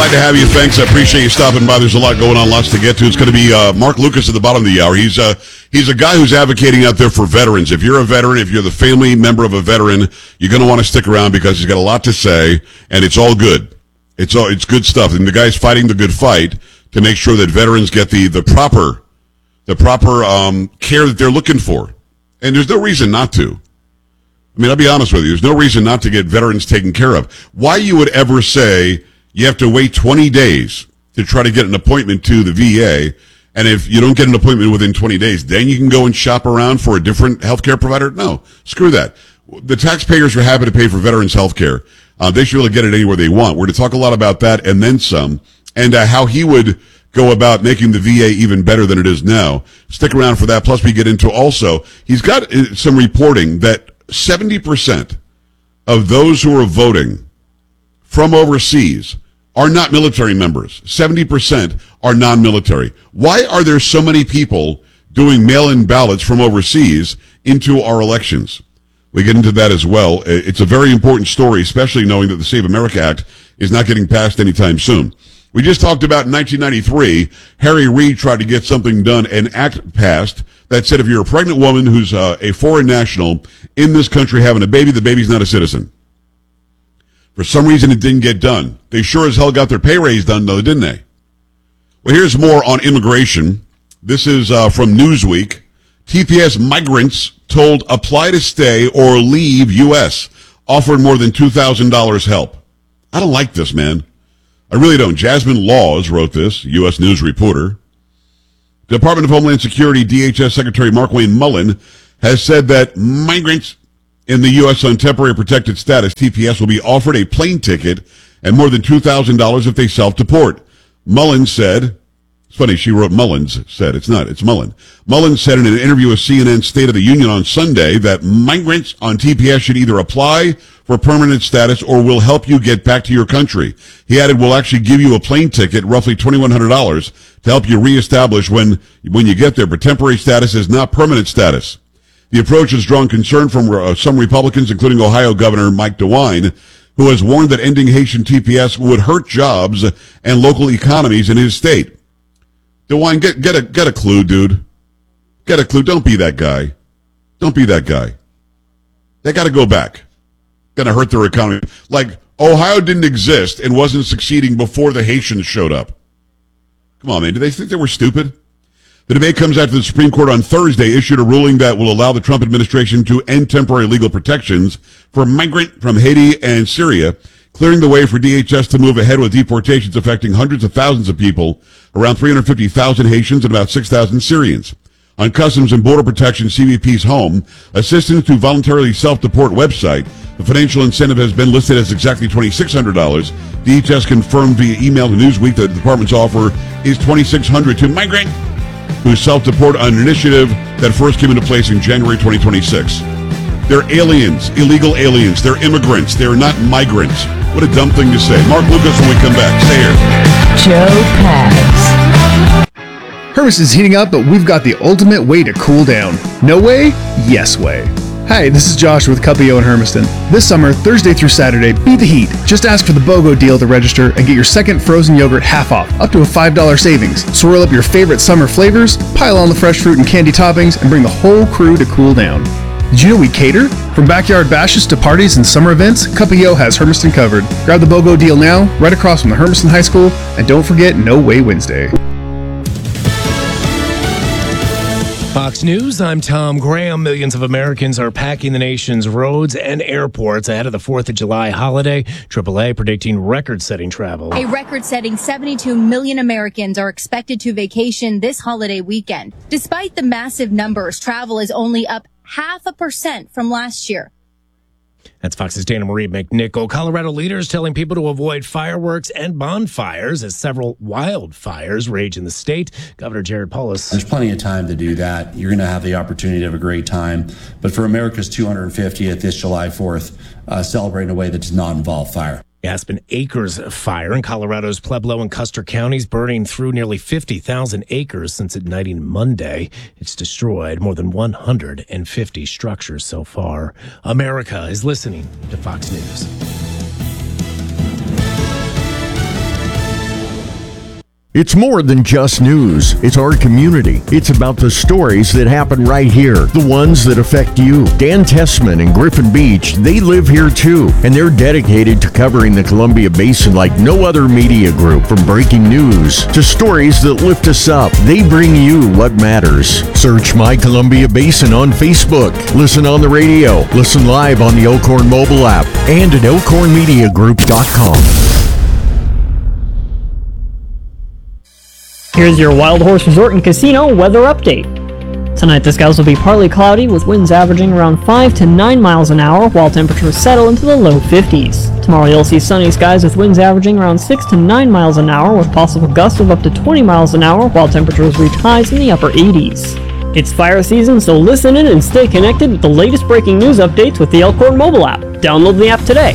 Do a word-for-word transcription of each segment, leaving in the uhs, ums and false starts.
Glad to have you. Thanks. I appreciate you stopping by. There's a lot going on, lots to get to. It's going to be uh, Mark Lucas at the bottom of the hour. He's uh, he's a guy who's advocating out there for veterans. If you're a veteran, if you're the family member of a veteran, you're going to want to stick around because he's got a lot to say, and it's all good. It's all it's good stuff. And the guy's fighting the good fight to make sure that veterans get the the proper the proper um, care that they're looking for. And there's no reason not to. I mean, I'll be honest with you. There's no reason not to get veterans taken care of. Why you would ever say you have to wait twenty days to try to get an appointment to the V A, and if you don't get an appointment within twenty days, then you can go and shop around for a different healthcare provider? No, screw that. The taxpayers are happy to pay for veterans healthcare. Uh, they should really get it anywhere they want. We're going to talk a lot about that and then some, and uh, how he would go about making the V A even better than it is now. Stick around for that. Plus, we get into also, he's got uh, some reporting that seventy percent of those who are voting from overseas are not military members. seventy percent are non-military. Why are there so many people doing mail-in ballots from overseas into our elections? We get into that as well. It's a very important story, especially knowing that the Save America Act is not getting passed anytime soon. We just talked about in nineteen ninety-three, Harry Reid tried to get something done, an act passed that said if you're a pregnant woman who's uh, a foreign national in this country having a baby, the baby's not a citizen. For some reason, it didn't get done. They sure as hell got their pay raise done, though, didn't they? Well, here's more on immigration. This is uh, from Newsweek. T P S migrants told apply to stay or leave U S offered more than two thousand dollars help. I don't like this, man. I really don't. Jasmine Laws wrote this, U S News reporter. Department of Homeland Security D H S Secretary Markwayne Mullin has said that migrants in the U S on temporary protected status, T P S, will be offered a plane ticket and more than two thousand dollars if they self-deport. Mullin said, it's funny, she wrote Mullins said, it's not, it's Mullin. Mullin said in an interview with C N N State of the Union on Sunday that migrants on T P S should either apply for permanent status or will help you get back to your country. He added, we'll actually give you a plane ticket, roughly twenty-one hundred dollars, to help you reestablish when, when you get there, but temporary status is not permanent status. The approach has drawn concern from uh, some Republicans, including Ohio Governor Mike DeWine, who has warned that ending Haitian T P S would hurt jobs and local economies in his state. DeWine, get, get a, get a clue, dude. Get a clue. Don't be that guy. Don't be that guy. They gotta go back. Gonna hurt their economy. Like, Ohio didn't exist and wasn't succeeding before the Haitians showed up. Come on, man. Do they think they were stupid? The debate comes after the Supreme Court on Thursday issued a ruling that will allow the Trump administration to end temporary legal protections for migrants from Haiti and Syria, clearing the way for D H S to move ahead with deportations affecting hundreds of thousands of people, around three hundred fifty thousand Haitians and about six thousand Syrians. On Customs and Border Protection, C B P's home, assistance to voluntarily self-deport website, the financial incentive has been listed as exactly twenty-six hundred dollars. D H S confirmed via email to Newsweek that the department's offer is twenty-six hundred dollars to migrant who self-deport on an initiative that first came into place in January twenty twenty-six. They're aliens, illegal aliens. They're immigrants. They're not migrants. What a dumb thing to say. Mark Lucas when we come back. Stay here. Joe Pags. Hermes is heating up, but we've got the ultimate way to cool down. No way? Yes way. Hi, this is Josh with Cuppio in Hermiston. This summer, Thursday through Saturday, beat the heat. Just ask for the BOGO deal to register and get your second frozen yogurt half off, up to a five dollars savings. Swirl up your favorite summer flavors, pile on the fresh fruit and candy toppings, and bring the whole crew to cool down. Did you know we cater? From backyard bashes to parties and summer events, Cuppio has Hermiston covered. Grab the BOGO deal now, right across from the Hermiston High School, and don't forget No Way Wednesday. Fox News, I'm Tom Graham. Millions of Americans are packing the nation's roads and airports ahead of the fourth of July holiday. triple A predicting record-setting travel. A record-setting seventy-two million Americans are expected to vacation this holiday weekend. Despite the massive numbers, travel is only up half a percent from last year. That's Fox's Dana Marie McNichol. Colorado leaders telling people to avoid fireworks and bonfires as several wildfires rage in the state. Governor Jared Polis. There's plenty of time to do that. You're going to have the opportunity to have a great time. But for America's two hundred fiftieth this July fourth, uh, celebrate in a way that does not involve fire. Aspen Acres fire in Colorado's Pueblo and Custer counties, burning through nearly fifty thousand acres since igniting Monday. It's destroyed more than one hundred fifty structures so far. America is listening to Fox News. It's more than just news. It's our community. It's about the stories that happen right here, the ones that affect you. Dan Tessman and Griffin Beach, they live here too, and they're dedicated to covering the Columbia Basin like no other media group. From breaking news to stories that lift us up, they bring you what matters. Search My Columbia Basin on Facebook. Listen on the radio. Listen live on the Elkhorn mobile app and at elkhorn media group dot com. Here's your Wild Horse Resort and Casino weather update. Tonight the skies will be partly cloudy with winds averaging around five to nine miles an hour while temperatures settle into the low fifties. Tomorrow you'll see sunny skies with winds averaging around six to nine miles an hour with possible gusts of up to twenty miles an hour while temperatures reach highs in the upper eighties. It's fire season, so listen in and stay connected with the latest breaking news updates with the Elkhorn mobile app. Download the app today.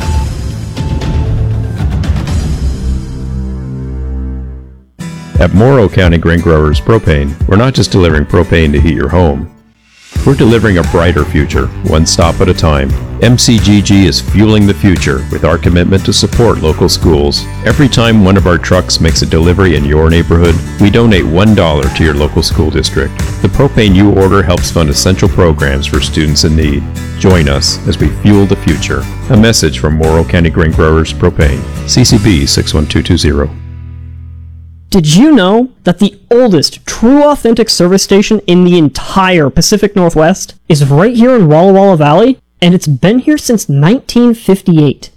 At Morrow County Grain Growers Propane, we're not just delivering propane to heat your home. We're delivering a brighter future, one stop at a time. M C G G is fueling the future with our commitment to support local schools. Every time one of our trucks makes a delivery in your neighborhood, we donate one dollar to your local school district. The propane you order helps fund essential programs for students in need. Join us as we fuel the future. A message from Morrow County Grain Growers Propane, C C B six one two two zero. Did you know that the oldest true authentic service station in the entire Pacific Northwest is right here in Walla Walla Valley, and it's been here since nineteen fifty-eight?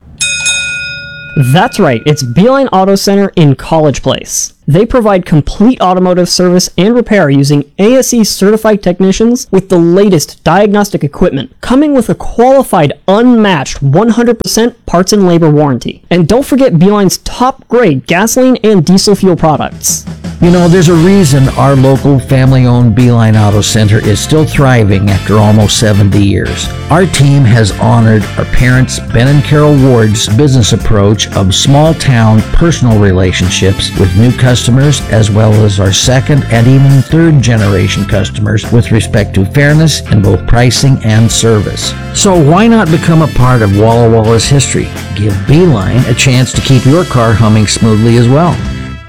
That's right, it's Beeline Auto Center in College Place. They provide complete automotive service and repair using A S E certified technicians with the latest diagnostic equipment, coming with a qualified, unmatched one hundred percent parts and labor warranty. And don't forget Beeline's top-grade gasoline and diesel fuel products. You know, there's a reason our local family-owned Beeline Auto Center is still thriving after almost seventy years. Our team has honored our parents, Ben and Carol Ward's business approach of small-town personal relationships with new customers, as well as our second and even third-generation customers with respect to fairness in both pricing and service. So why not become a part of Walla Walla's history? Give Beeline a chance to keep your car humming smoothly as well.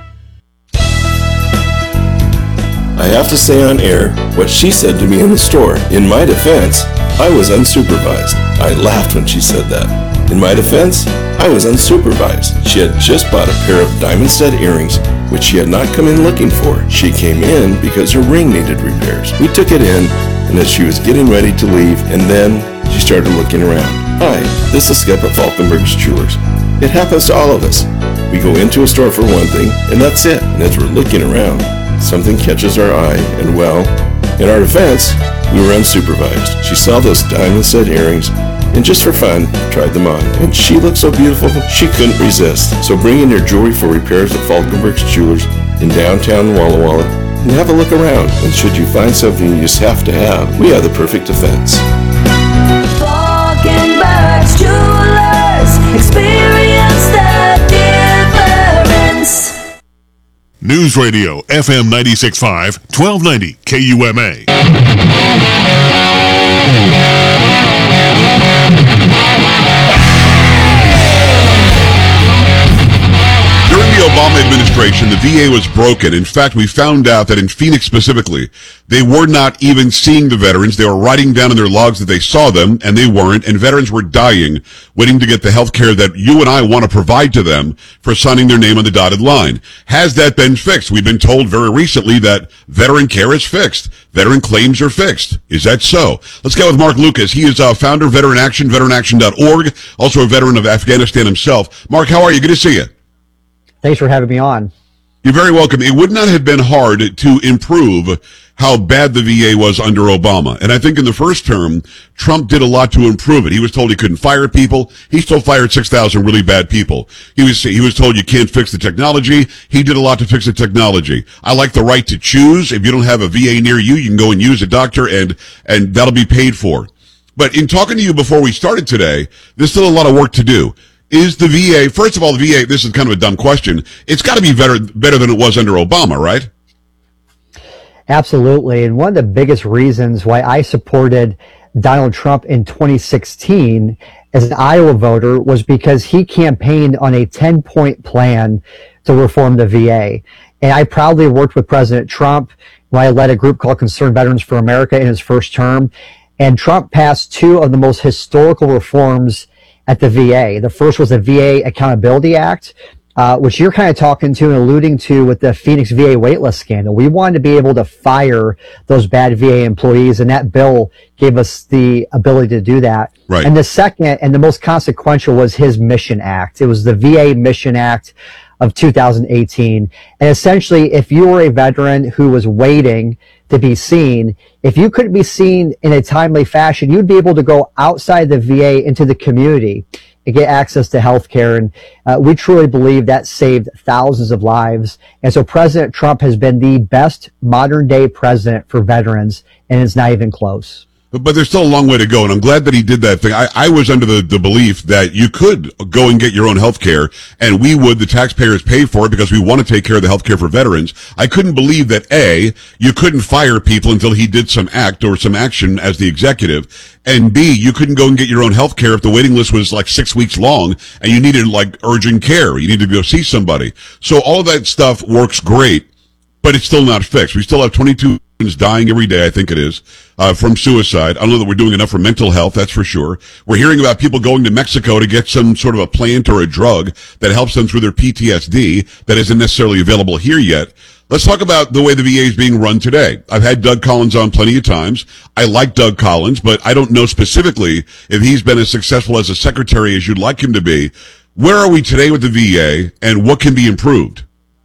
I have to say on air what she said to me in the store. In my defense, I was unsupervised. I laughed when she said that. In my defense, I was unsupervised. She had just bought a pair of diamond stud earrings, which she had not come in looking for. She came in because her ring needed repairs. We took it in, and as she was getting ready to leave, and then she started looking around. Hi, this is Skip at Falkenberg's Jewelers. It happens to all of us. We go into a store for one thing, and that's it. And as we're looking around, something catches our eye, and well, in our defense, we were unsupervised. She saw those diamond set earrings, and just for fun, tried them on. And she looked so beautiful, she couldn't resist. So bring in your jewelry for repairs at Falkenberg's Jewelers in downtown Walla Walla, and have a look around. And should you find something you just have to have, we have the perfect defense. Falkenberg's Jewelers, experience the difference. News Radio, F M ninety-six point five, twelve ninety K U M A. During the Obama administration, the V A was broken. In fact, we found out that in Phoenix specifically, they were not even seeing the veterans. They were writing down in their logs that they saw them, and they weren't, and veterans were dying, waiting to get the health care that you and I want to provide to them for signing their name on the dotted line. Has that been fixed? We've been told very recently that veteran care is fixed. Veteran claims are fixed. Is that so? Let's get with Mark Lucas. He is uh, founder of Veteran Action, veteran action dot org, also a veteran of Afghanistan himself. Mark, how are you? Good to see you. Thanks for having me on. You're very welcome. It would not have been hard to improve how bad the V A was under Obama. And I think in the first term, Trump did a lot to improve it. He was told he couldn't fire people. He still fired six thousand really bad people. He was, he was told you can't fix the technology. He did a lot to fix the technology. I like the right to choose. If you don't have a V A near you, you can go and use a doctor and, and that'll be paid for. But in talking to you before we started today, there's still a lot of work to do. Is the V A, first of all, the V A, this is kind of a dumb question, it's got to be better better than it was under Obama, right? Absolutely. And one of the biggest reasons why I supported Donald Trump in twenty sixteen as an Iowa voter was because he campaigned on a ten-point plan to reform the V A. And I proudly worked with President Trump when I led a group called Concerned Veterans for America in his first term. And Trump passed two of the most historical reforms at the V A. The first was the V A Accountability Act, uh, which you're kind of talking to and alluding to with the Phoenix V A waitlist scandal. We wanted to be able to fire those bad V A employees, and that bill gave us the ability to do that. Right. And the second and the most consequential was his Mission Act. It was the V A Mission Act of two thousand eighteen. And essentially, if you were a veteran who was waiting to be seen, if you couldn't be seen in a timely fashion, you'd be able to go outside the V A into the community and get access to health care. And uh, we truly believe that saved thousands of lives. And so President Trump has been the best modern day president for veterans, and it's not even close. But, but there's still a long way to go, and I'm glad that he did that thing. I, I was under the, the belief that you could go and get your own health care, and we would, the taxpayers, pay for it because we want to take care of the health care for veterans. I couldn't believe that, A, you couldn't fire people until he did some act or some action as the executive, and B, you couldn't go and get your own health care if the waiting list was like six weeks long and you needed like urgent care. You needed to go see somebody. So all of that stuff works great, but it's still not fixed. We still have twenty-two dying every day, I think it is, uh, from suicide. I don't know that we're doing enough for mental health, that's for sure. We're hearing about people going to Mexico to get some sort of a plant or a drug that helps them through their P T S D that isn't necessarily available here yet. Let's talk about the way the V A is being run today. I've had Doug Collins on plenty of times. I like Doug Collins, but I don't know specifically if he's been as successful as a secretary as you'd like him to be. Where are we today with the V A, and what can be improved?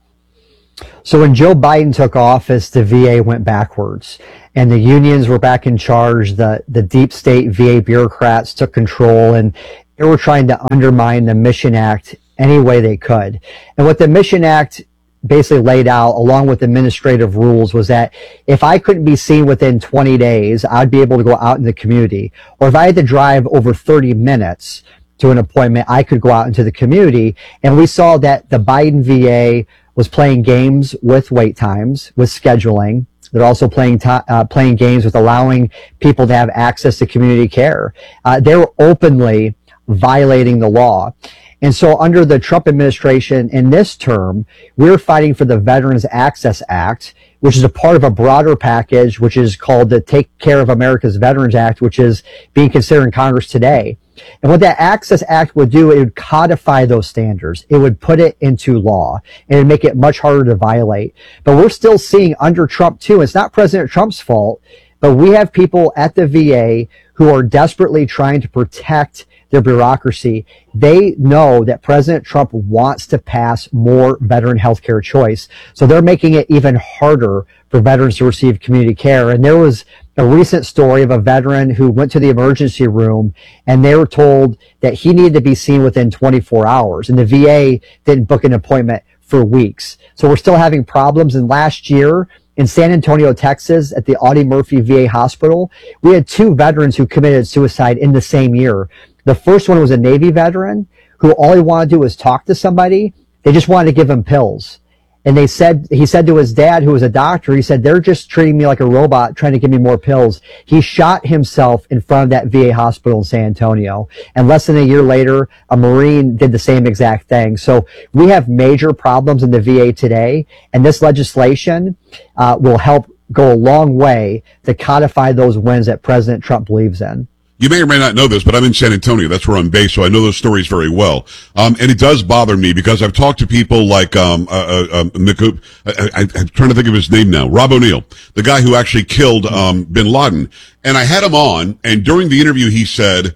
So when Joe Biden took office, the V A went backwards, and the unions were back in charge. The, the deep state V A bureaucrats took control, and they were trying to undermine the Mission Act any way they could. And what the Mission Act basically laid out, along with administrative rules, was that if I couldn't be seen within twenty days, I'd be able to go out in the community. Or if I had to drive over thirty minutes to an appointment, I could go out into the community. And we saw that the Biden V A was playing games with wait times, with scheduling. They're also playing to, uh, playing games with allowing people to have access to community care. Uh, they were openly violating the law. And so under the Trump administration in this term, we're fighting for the Veterans Access Act, which is a part of a broader package, which is called the Take Care of America's Veterans Act, which is being considered in Congress today. And what that Access Act would do, it would codify those standards. It would put it into law, and it would make it much harder to violate. But we're still seeing under Trump too, it's not President Trump's fault, but we have people at the V A who are desperately trying to protect their bureaucracy. They know that President Trump wants to pass more veteran healthcare choice. So they're making it even harder for veterans to receive community care. And there was a recent story of a veteran who went to the emergency room, and they were told that he needed to be seen within twenty-four hours. And the V A didn't book an appointment for weeks. So we're still having problems. And last year in San Antonio, Texas, at the Audie Murphy V A hospital, we had two veterans who committed suicide in the same year. The first one was a Navy veteran who all he wanted to do was talk to somebody. They just wanted to give him pills. And they said, he said to his dad, who was a doctor, he said, they're just treating me like a robot, trying to give me more pills. He shot himself in front of that V A hospital in San Antonio. And less than a year later, a Marine did the same exact thing. So we have major problems in the V A today. And this legislation uh, will help go a long way to codify those wins that President Trump believes in. You may or may not know this, but I'm in San Antonio. That's where I'm based, so I know those stories very well. Um, and it does bother me because I've talked to people like, um, uh, uh, um, Nico, I, I, I'm trying to think of his name now, Rob O'Neill, the guy who actually killed, um, bin Laden. And I had him on, and during the interview, he said,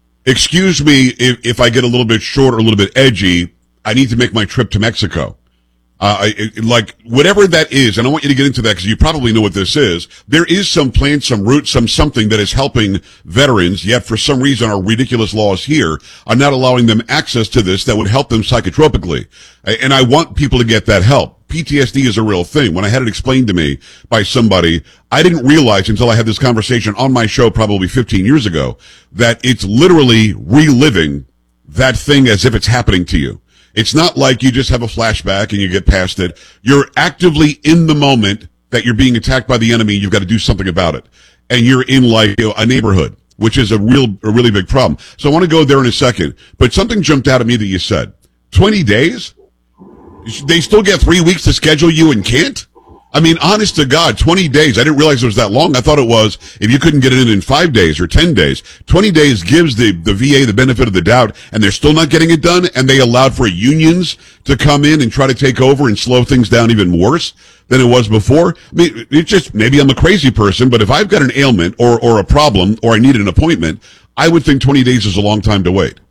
excuse me if, if I get a little bit short or a little bit edgy, I need to make my trip to Mexico. Uh, it, like, whatever that is, and I want you to get into that because you probably know what this is, there is some plan, some root, some something that is helping veterans, yet for some reason our ridiculous laws here are not allowing them access to this that would help them psychotropically. And I want people to get that help. P T S D is a real thing. When I had it explained to me by somebody, I didn't realize until I had this conversation on my show probably fifteen years ago that it's literally reliving that thing as if it's happening to you. It's not like you just have a flashback and you get past it. You're actively in the moment that you're being attacked by the enemy. You've got to do something about it. And you're in like, you know, a neighborhood, which is a real, a really big problem. So I want to go there in a second, but something jumped out at me that you said. twenty days? they still get three weeks to schedule you and can't? I mean, honest to God, twenty days. I didn't realize it was that long. I thought it was if you couldn't get it in in five days or ten days. twenty days gives the, the V A the benefit of the doubt, and they're still not getting it done, and they allowed for unions to come in and try to take over and slow things down even worse than it was before. I mean, it's just, maybe I'm a crazy person, but if I've got an ailment or, or a problem or I need an appointment, I would think twenty days is a long time to wait.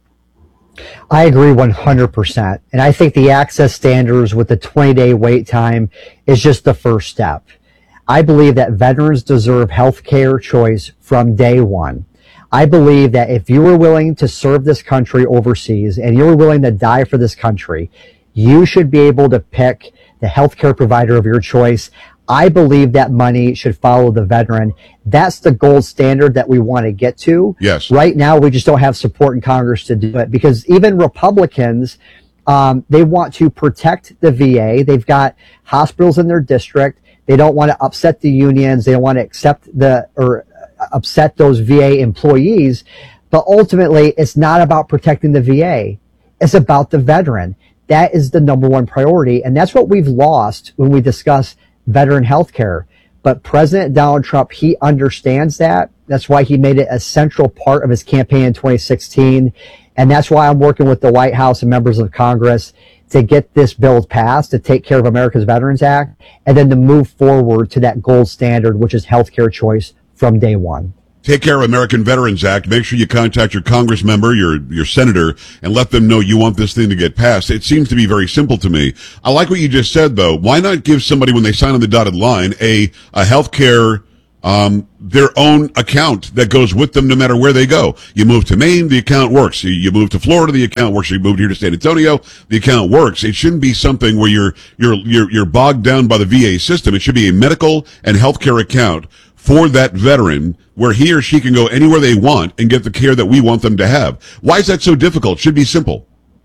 I agree one hundred percent. And I think the access standards with the twenty day wait time is just the first step. I believe that veterans deserve health care choice from day one. I believe that if you were willing to serve this country overseas and you were willing to die for this country, you should be able to pick the healthcare provider of your choice. I believe that money should follow the veteran. That's the gold standard that we want to get to. Yes. Right now, we just don't have support in Congress to do it because even Republicans, um, they want to protect the V A. They've got hospitals in their district. They don't want to upset the unions. They don't want to accept the or upset those V A employees. But ultimately, it's not about protecting the V A. It's about the veteran. That is the number one priority. And that's what we've lost when we discuss veteran health care. But President Donald Trump, he understands that. That's why he made it a central part of his campaign in twenty sixteen. And that's why I'm working with the White House and members of Congress to get this bill passed, to take care of America's Veterans Act, and then to move forward to that gold standard, which is health care choice from day one. Take Care of American Veterans Act. Make sure you contact your Congress member, your your senator, and let them know you want this thing to get passed. It seems to be very simple to me. I like what you just said, though. Why not give somebody, when they sign on the dotted line, a, a health care, um, their own account that goes with them no matter where they go? You move to Maine, the account works. You, you move to Florida, the account works. You moved here to San Antonio, the account works. It shouldn't be something where you're, you're, you're, you're bogged down by the V A system. It should be a medical and healthcare account for that veteran where he or she can go anywhere they want and get the care that we want them to have. Why is that so difficult? It should be simple.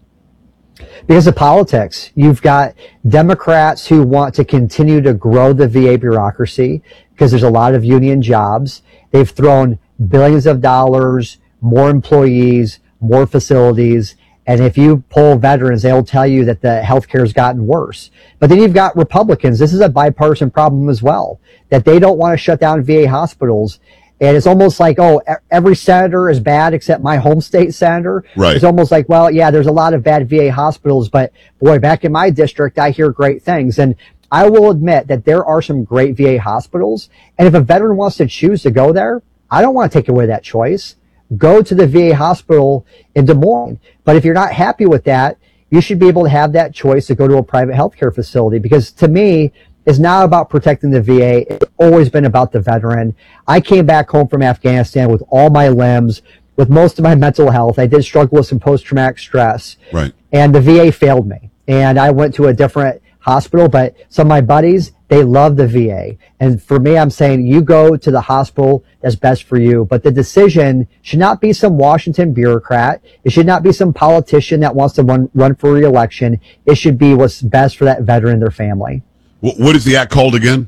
Because of politics. You've got Democrats who want to continue to grow the V A bureaucracy because there's a lot of union jobs. They've thrown billions of dollars, more employees, more facilities. And if you poll veterans, they'll tell you that the healthcare has gotten worse. But then you've got Republicans. This is a bipartisan problem as well, that they don't want to shut down V A hospitals. And it's almost like, oh, every senator is bad except my home state senator. Right. It's almost like, well, yeah, there's a lot of bad V A hospitals, but boy, back in my district, I hear great things. And I will admit that there are some great V A hospitals. And if a veteran wants to choose to go there, I don't want to take away that choice. Go to the V A hospital in Des Moines. But if you're not happy with that, you should be able to have that choice to go to a private healthcare facility. Because to me, it's not about protecting the V A. It's always been about the veteran. I came back home from Afghanistan with all my limbs, with most of my mental health. I did struggle with some post-traumatic stress. Right. And the V A failed me. And I went to a different hospital, but some of my buddies, they love the V A. And for me, I'm saying you go to the hospital that's best for you. But the decision should not be some Washington bureaucrat. It should not be some politician that wants to run, run for re-election. It should be what's best for that veteran and their family. What is the act called again?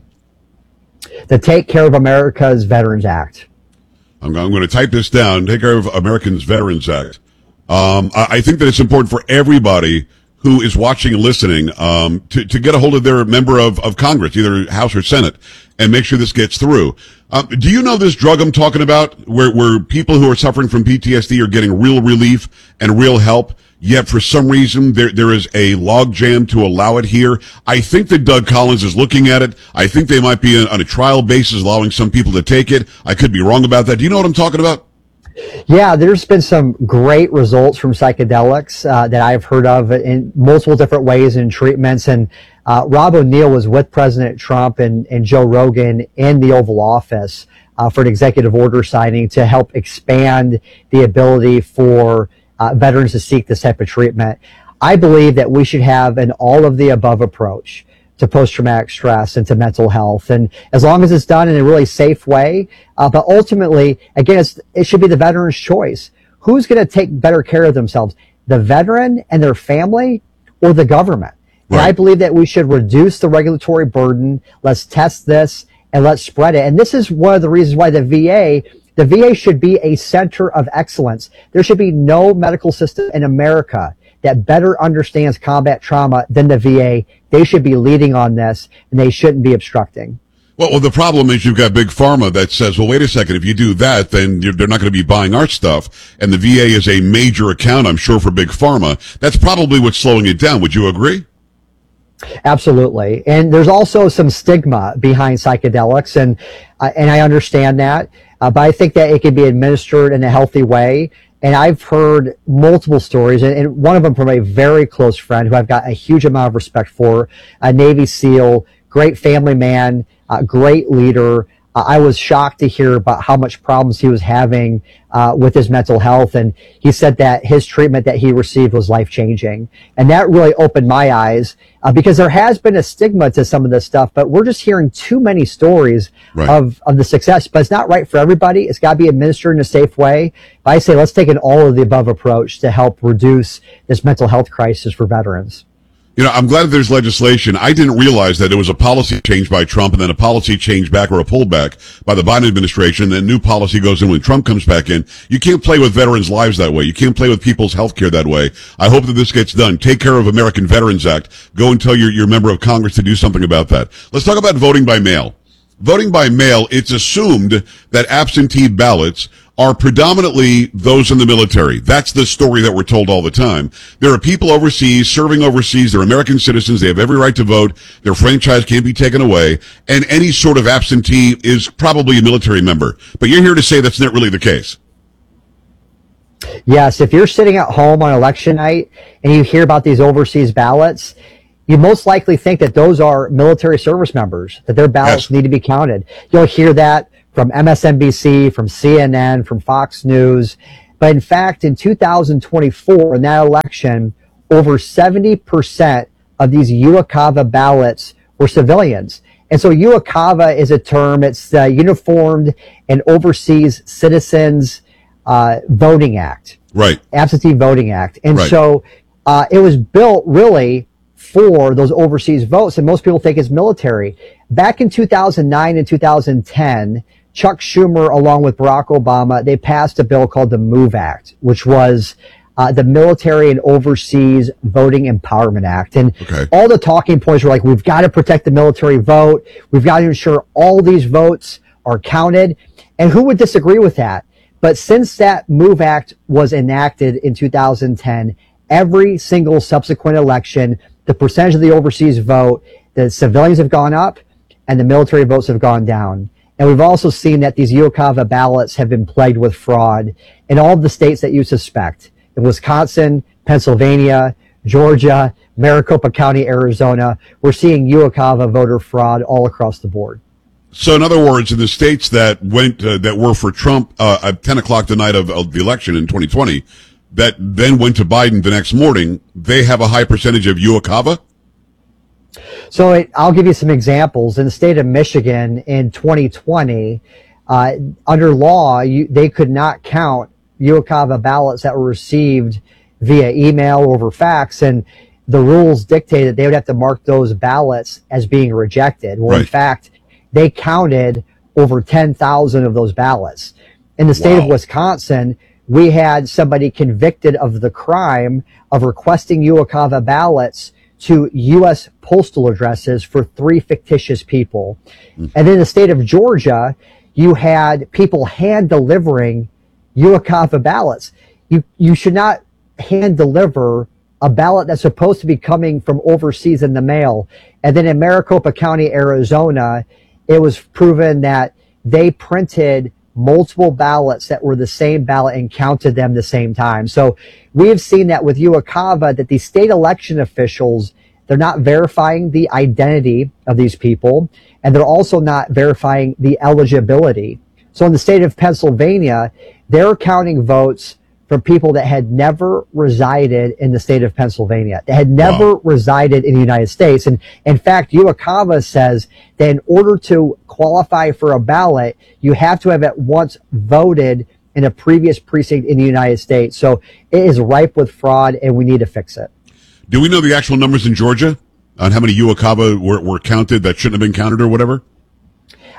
The Take Care of America's Veterans Act. I'm, I'm going to type this down. Take Care of Americans Veterans Act. Um, I, I think that it's important for everybody who is watching and listening um, to, to get a hold of their member of, of Congress, either House or Senate, and make sure this gets through. Um, do you know this drug I'm talking about, where, where people who are suffering from P T S D are getting real relief and real help, yet for some reason there there is a logjam to allow it here? I think that Doug Collins is looking at it. I think they might be on a trial basis allowing some people to take it. I could be wrong about that. Do you know what I'm talking about? Yeah, there's been some great results from psychedelics uh, that I've heard of in multiple different ways and treatments. And uh, Rob O'Neill was with President Trump and, and Joe Rogan in the Oval Office uh, for an executive order signing to help expand the ability for uh, veterans to seek this type of treatment. I believe that we should have an all of the above approach to post-traumatic stress and to mental health. And as long as it's done in a really safe way, uh, but ultimately, again, it's, it should be the veteran's choice. Who's going to take better care of themselves? The veteran and their family or the government? Right. And I believe that we should reduce the regulatory burden. Let's test this and let's spread it. And this is one of the reasons why the V A, the V A should be a center of excellence. There should be no medical system in America that better understands combat trauma than the V A. They should be leading on this, and they shouldn't be obstructing. Well, well, the problem is you've got Big Pharma that says, well, wait a second, if you do that, then you're, they're not going to be buying our stuff. And the V A is a major account, I'm sure, for Big Pharma. That's probably what's slowing it down. Would you agree? Absolutely. And there's also some stigma behind psychedelics, and uh, and I understand that, uh, but I think that it can be administered in a healthy way. And I've heard multiple stories, and, and one of them from a very close friend who I've got a huge amount of respect for, a Navy SEAL, great family man, uh, great leader. Uh, I was shocked to hear about how much problems he was having uh, with his mental health. And he said that his treatment that he received was life-changing. And that really opened my eyes uh, because there has been a stigma to some of this stuff, but we're just hearing too many stories right. of, of the success. But it's not right for everybody. It's got to be administered in a safe way. But I say let's take an all-of-the-above approach to help reduce this mental health crisis for veterans. You know, I'm glad that there's legislation. I didn't realize that it was a policy change by Trump and then a policy change back or a pullback by the Biden administration. Then new policy goes in when Trump comes back in. You can't play with veterans' lives that way. You can't play with people's health care that way. I hope that this gets done. Take care of American Veterans Act. Go and tell your, your member of Congress to do something about that. Let's talk about voting by mail. Voting by mail, it's assumed that absentee ballots are predominantly those in the military. That's the story that we're told all the time. There are people overseas, serving overseas. They're American citizens. They have every right to vote. Their franchise can't be taken away. And any sort of absentee is probably a military member. But you're here to say that's not really the case. Yes, if you're sitting at home on election night and you hear about these overseas ballots, you most likely think that those are military service members, that their ballots yes. need to be counted. You'll hear that from M S N B C, from C N N, from Fox News. But in fact, in two thousand twenty-four, in that election, over seventy percent of these UOCAVA ballots were civilians. And so UOCAVA is a term, it's the Uniformed and Overseas Citizens uh, Voting Act. Right. Absentee Voting Act. And right. so uh, it was built really for those overseas votes, and most people think it's military. Back in two thousand nine and two thousand ten, Chuck Schumer, along with Barack Obama, they passed a bill called the MOVE Act, which was uh, the Military and Overseas Voting Empowerment Act. And okay. all the talking points were like, we've got to protect the military vote. We've got to ensure all these votes are counted. And who would disagree with that? But since that MOVE Act was enacted in two thousand ten, every single subsequent election, the percentage of the overseas vote, the civilians have gone up and the military votes have gone down. And we've also seen that these UOCAVA ballots have been plagued with fraud in all of the states that you suspect. In Wisconsin, Pennsylvania, Georgia, Maricopa County, Arizona, we're seeing UOCAVA voter fraud all across the board. So in other words, in the states that went, uh, that were for Trump uh, at ten o'clock the night of, of the election in twenty twenty, that then went to Biden the next morning, they have a high percentage of UOCAVA? So it, I'll give you some examples. In the state of Michigan in twenty twenty, uh, under law, you, they could not count UOCAVA ballots that were received via email or over fax, and the rules dictated they would have to mark those ballots as being rejected. Well, right. in fact, they counted over ten thousand of those ballots. In the state wow. of Wisconsin, we had somebody convicted of the crime of requesting UOCAVA ballots to U S postal addresses for three fictitious people. Mm. And in the state of Georgia, you had people hand delivering UOCAVA ballots. You, you should not hand deliver a ballot that's supposed to be coming from overseas in the mail. And then in Maricopa County, Arizona, it was proven that they printed multiple ballots that were the same ballot and counted them the same time. So we have seen that with UOCAVA, that the state election officials, they're not verifying the identity of these people, and they're also not verifying the eligibility. So in the state of Pennsylvania, they're counting votes from people that had never resided in the state of Pennsylvania, that had never wow. resided in the United States. And in fact, UOCAVA says that in order to qualify for a ballot, you have to have at once voted in a previous precinct in the United States. So it is ripe with fraud, and we need to fix it. Do we know the actual numbers in Georgia on how many UOCAVA were, were counted that shouldn't have been counted or whatever?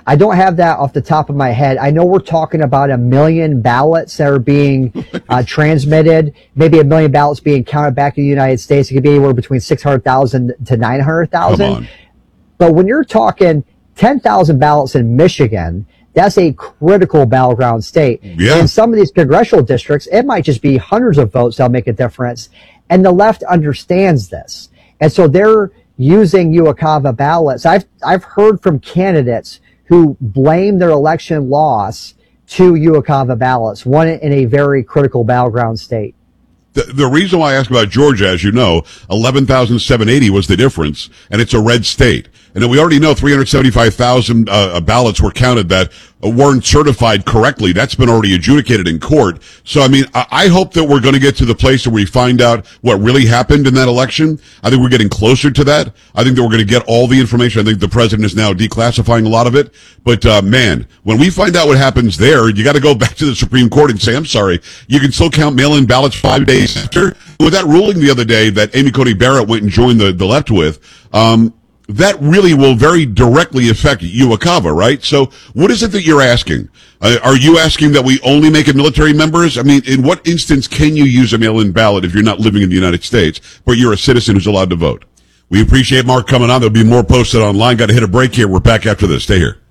I don't have that off the top of my head. I know we're talking about a million ballots that are being uh, transmitted, maybe a million ballots being counted back in the United States. It could be anywhere between six hundred thousand to nine hundred thousand. But when you're talking ten thousand ballots in Michigan, that's a critical battleground state. Yeah. In some of these congressional districts, it might just be hundreds of votes that'll make a difference. And the left understands this. And so they're using UOCAVA ballots. I've, I've heard from candidates who blame their election loss to UOCAVA ballots, one in a very critical battleground state. The, the reason why I asked about Georgia, as you know, eleven thousand seven hundred eighty was the difference, and it's a red state. And then we already know three hundred seventy-five thousand uh, ballots were counted that uh, weren't certified correctly. That's been already adjudicated in court. So, I mean, I, I hope that we're going to get to the place where we find out what really happened in that election. I think we're getting closer to that. I think that we're going to get all the information. I think the president is now declassifying a lot of it. But, uh, man, when we find out what happens there, you got to go back to the Supreme Court and say, I'm sorry, you can still count mail-in ballots five days after. With that ruling the other day that Amy Coney Barrett went and joined the, the left with, um, that really will very directly affect UOCAVA, right? So what is it that you're asking? Uh, are you asking that we only make it military members? I mean, in what instance can you use a mail-in ballot if you're not living in the United States, but you're a citizen who's allowed to vote? We appreciate Mark coming on. There'll be more posted online. Got to hit a break here. We're back after this. Stay here.